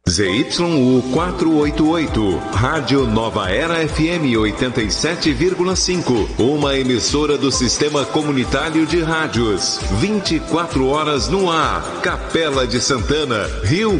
ZYU 488, Rádio Nova Era FM 87,5, uma emissora do Sistema Comunitário de Rádios, 24 horas no ar, Capela de Santana, Rio